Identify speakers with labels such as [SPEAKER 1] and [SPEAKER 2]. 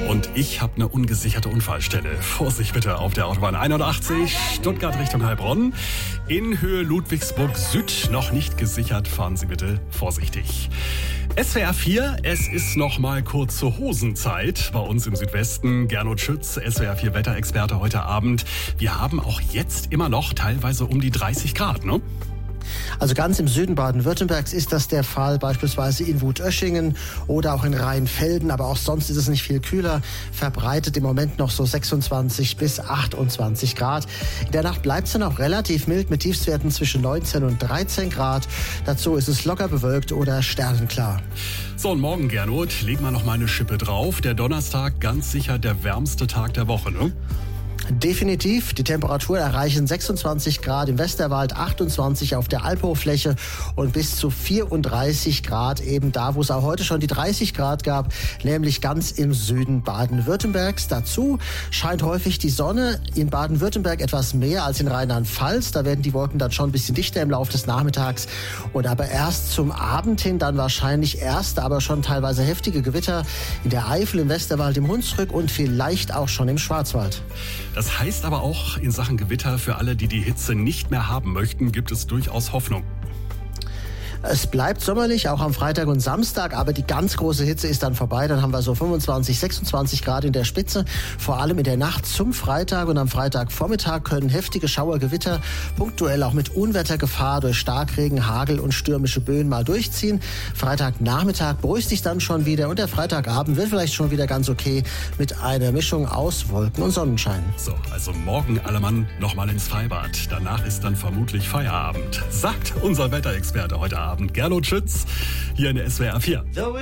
[SPEAKER 1] Und ich habe eine ungesicherte Unfallstelle. Vorsicht bitte auf der Autobahn 81, Stuttgart Richtung Heilbronn. In Höhe Ludwigsburg Süd noch nicht gesichert. Fahren Sie bitte vorsichtig. SWR 4, es ist noch mal kurze Hosenzeit bei uns im Südwesten. Gernot Schütz, SWR 4 Wetterexperte heute Abend. Wir haben auch jetzt immer noch teilweise um die 30 Grad, ne?
[SPEAKER 2] Also ganz im Süden Baden-Württembergs ist das der Fall, beispielsweise in Wutöschingen oder auch in Rheinfelden, aber auch sonst ist es nicht viel kühler, verbreitet im Moment noch so 26 bis 28 Grad. In der Nacht bleibt es dann auch relativ mild mit Tiefstwerten zwischen 19 und 13 Grad. Dazu ist es locker bewölkt oder sternenklar.
[SPEAKER 1] So, und morgen, Gernot, legen wir noch mal eine Schippe drauf. Der Donnerstag ganz sicher der wärmste Tag der Woche, ne?
[SPEAKER 2] Definitiv. Die Temperaturen erreichen 26 Grad im Westerwald, 28 auf der Alphochfläche und bis zu 34 Grad eben da, wo es auch heute schon die 30 Grad gab, nämlich ganz im Süden Baden-Württembergs. Dazu scheint häufig die Sonne in Baden-Württemberg etwas mehr als in Rheinland-Pfalz. Da werden die Wolken dann schon ein bisschen dichter im Laufe des Nachmittags und aber erst zum Abend hin dann wahrscheinlich erste, aber schon teilweise heftige Gewitter in der Eifel, im Westerwald, im Hunsrück und vielleicht auch schon im Schwarzwald.
[SPEAKER 1] Das heißt aber auch in Sachen Gewitter, für alle, die die Hitze nicht mehr haben möchten, gibt es durchaus Hoffnung.
[SPEAKER 2] Es bleibt sommerlich, auch am Freitag und Samstag, aber die ganz große Hitze ist dann vorbei. Dann haben wir so 25, 26 Grad in der Spitze. Vor allem in der Nacht zum Freitag und am Freitagvormittag können heftige Schauergewitter, punktuell auch mit Unwettergefahr durch Starkregen, Hagel und stürmische Böen mal durchziehen. Freitagnachmittag beruhigt sich dann schon wieder und der Freitagabend wird vielleicht schon wieder ganz okay mit einer Mischung aus Wolken und Sonnenschein.
[SPEAKER 1] So, also morgen alle Mann nochmal ins Freibad. Danach ist dann vermutlich Feierabend, sagt unser Wetterexperte heute Abend, Gernot Schütz, hier in der SWR 4.